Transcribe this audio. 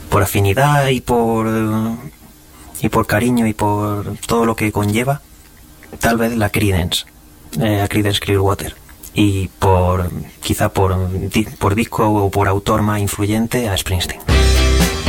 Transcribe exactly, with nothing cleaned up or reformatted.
por afinidad y por y por cariño y por todo lo que conlleva, tal vez la Creedence, eh, a Creedence Clearwater, y por quizá por, por disco o por autor más influyente a Springsteen.